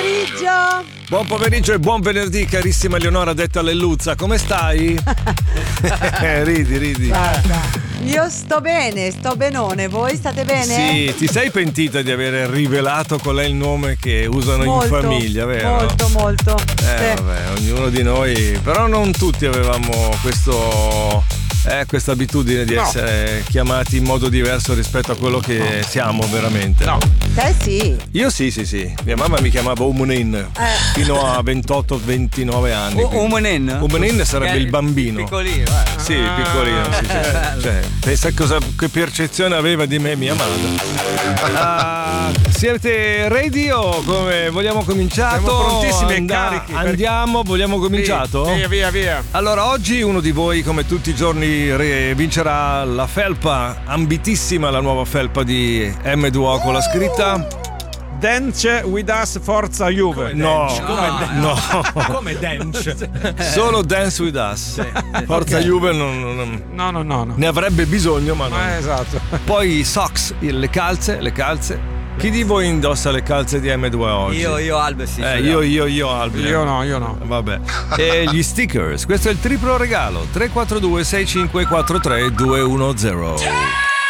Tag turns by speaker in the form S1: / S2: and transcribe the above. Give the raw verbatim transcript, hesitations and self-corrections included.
S1: pomeriggio!
S2: Buon pomeriggio e buon venerdì, carissima Eleonora detta Lelluzza, come stai? ridi, ridi.
S1: Guarda, io sto bene, sto benone, voi state bene?
S2: Sì, ti sei pentita di aver rivelato qual è il nome che usano
S1: molto,
S2: in famiglia, vero?
S1: Molto, molto.
S2: Eh,
S1: sì.
S2: vabbè, ognuno di noi, però non tutti avevamo questo... Eh, questa abitudine di
S3: No.
S2: essere chiamati in modo diverso rispetto a quello che siamo veramente.
S3: No.
S1: Te sì.
S2: Io sì, sì, sì. Mia mamma mi chiamava Umunin
S1: Eh.
S2: fino a ventotto ventinove anni. quindi.
S4: Umunin?
S2: Umunin sarebbe
S4: Eh,
S2: il bambino.
S4: Piccolino, eh.
S2: Sì, piccolino, sì, sì. Cioè, pensa cosa, che percezione aveva di me mia madre. Ah, siete ready o come vogliamo cominciato?
S3: Siamo prontissimi e
S2: Anda-
S3: carichi per-
S2: Andiamo, vogliamo cominciato?
S3: Via, via, via.
S2: Allora, oggi uno di voi, come tutti i giorni, re- vincerà la felpa, ambitissima la nuova felpa di M due O con la scritta.
S3: Dance with us, forza Juve.
S2: No, no,
S5: Come dance?
S2: solo Dance with Us. Forza Juve non, non-
S3: No, no, no, no.
S2: ne avrebbe bisogno, ma
S3: Eh,
S2: no.
S3: esatto.
S2: Poi i socks, le calze, le calze. Chi di voi indossa le calze di M due O oggi?
S4: Io, io, Albe, sì.
S2: Eh, io, io, io, Albi.
S3: Io no, io no.
S2: Vabbè. E gli stickers, questo è il triplo regalo. tre quattro due sei cinque quattro tre due uno zero.